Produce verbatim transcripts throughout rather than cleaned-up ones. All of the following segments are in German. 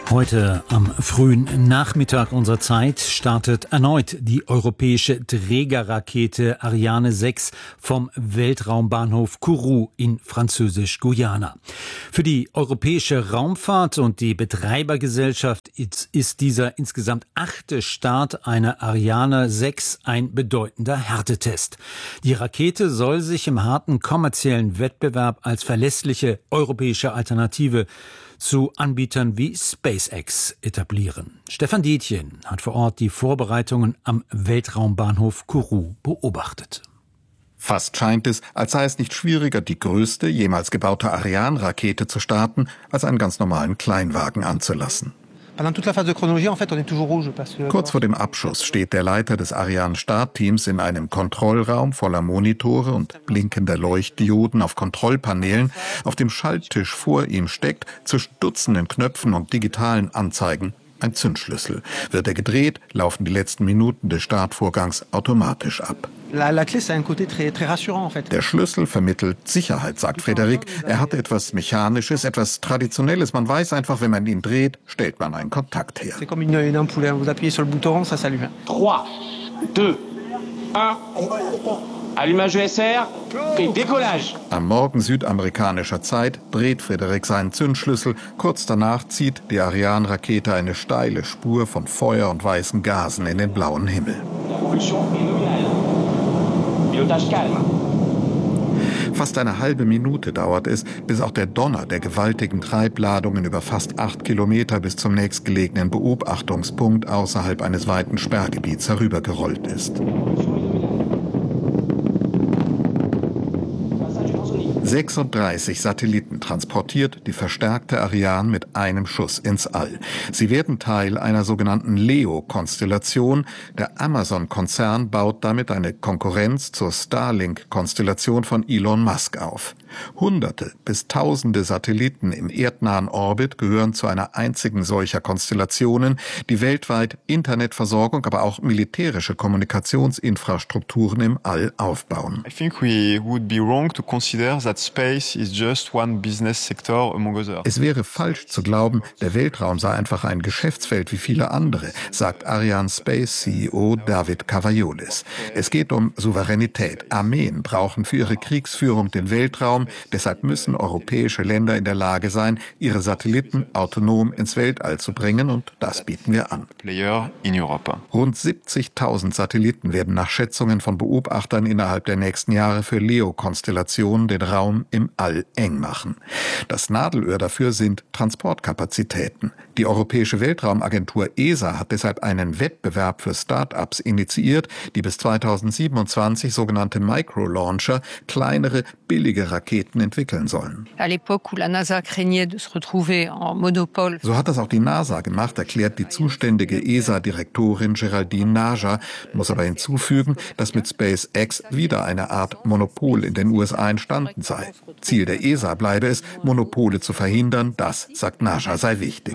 Heute am frühen Nachmittag unserer Zeit startet erneut die europäische Trägerrakete Ariane sechs vom Weltraumbahnhof Kourou in Französisch-Guyana. Für die europäische Raumfahrt und die Betreibergesellschaft ist dieser insgesamt achte Start einer Ariane sechs ein bedeutender Härtetest. Die Rakete soll sich im harten kommerziellen Wettbewerb als verlässliche europäische Alternative zu Anbietern wie SpaceX etablieren. Stefan Detjen hat vor Ort die Vorbereitungen am Weltraumbahnhof Kourou beobachtet. Fast scheint es, als sei es nicht schwieriger, die größte jemals gebaute Ariane-Rakete zu starten, als einen ganz normalen Kleinwagen anzulassen. Kurz vor dem Abschuss steht der Leiter des Ariane-Startteams in einem Kontrollraum voller Monitore und blinkender Leuchtdioden auf Kontrollpanelen. Auf dem Schalttisch vor ihm steckt, zwischen Dutzenden Knöpfen und digitalen Anzeigen, ein Zündschlüssel. Wird er gedreht, laufen die letzten Minuten des Startvorgangs automatisch ab. Der Schlüssel vermittelt Sicherheit, sagt Frédéric. Er hat etwas Mechanisches, etwas Traditionelles. Man weiß einfach, wenn man ihn dreht, stellt man einen Kontakt her. drei, zwei, eins. Allumage U S R et décollage. Am Morgen südamerikanischer Zeit dreht Frédéric seinen Zündschlüssel. Kurz danach zieht die Ariane-Rakete eine steile Spur von Feuer und weißen Gasen in den blauen Himmel. Fast eine halbe Minute dauert es, bis auch der Donner der gewaltigen Treibladungen über fast acht Kilometer bis zum nächstgelegenen Beobachtungspunkt außerhalb eines weiten Sperrgebiets herübergerollt ist. sechsunddreißig Satelliten transportiert die verstärkte Ariane mit einem Schuss ins All. Sie werden Teil einer sogenannten LEO-Konstellation. Der Amazon-Konzern baut damit eine Konkurrenz zur Starlink-Konstellation von Elon Musk auf. Hunderte bis Tausende Satelliten im erdnahen Orbit gehören zu einer einzigen solcher Konstellationen, die weltweit Internetversorgung, aber auch militärische Kommunikationsinfrastrukturen im All aufbauen. I think we would be wrong to consider that space is just one business sector among others. Es wäre falsch zu glauben, der Weltraum sei einfach ein Geschäftsfeld wie viele andere, sagt Ariane Space C E O David Cavaiolis. Es geht um Souveränität. Armeen brauchen für ihre Kriegsführung den Weltraum. Deshalb müssen europäische Länder in der Lage sein, ihre Satelliten autonom ins Weltall zu bringen, und das bieten wir an. Player in Europa. Rund siebzigtausend Satelliten werden nach Schätzungen von Beobachtern innerhalb der nächsten Jahre für LEO-Konstellationen den Raum im All eng machen. Das Nadelöhr dafür sind Transportkapazitäten. Die Europäische Weltraumagentur E S A hat deshalb einen Wettbewerb für Start-ups initiiert, die bis zweitausendsiebenundzwanzig sogenannte Micro-Launcher, kleinere, billige Raketen entwickeln sollen. So hat das auch die NASA gemacht, erklärt die zuständige E S A-Direktorin Geraldine Naja, muss aber hinzufügen, dass mit SpaceX wieder eine Art Monopol in den U S A entstanden sei. Ziel der E S A bleibe es, Monopole zu verhindern. Das, sagt Naja, sei wichtig.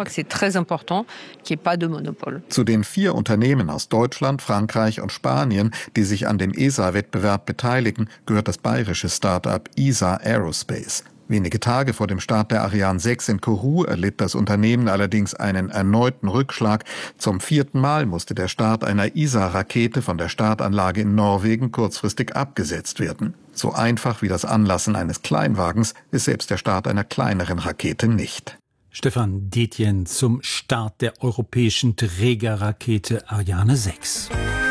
Zu den vier Unternehmen aus Deutschland, Frankreich und Spanien, die sich an dem E S A-Wettbewerb beteiligen, gehört das bayerische Start-up E S A Aerospace. Wenige Tage vor dem Start der Ariane sechs in Kourou erlitt das Unternehmen allerdings einen erneuten Rückschlag. Zum vierten Mal musste der Start einer E S A-Rakete von der Startanlage in Norwegen kurzfristig abgesetzt werden. So einfach wie das Anlassen eines Kleinwagens ist selbst der Start einer kleineren Rakete nicht. Stefan Detjen zum Start der europäischen Trägerrakete Ariane sechs.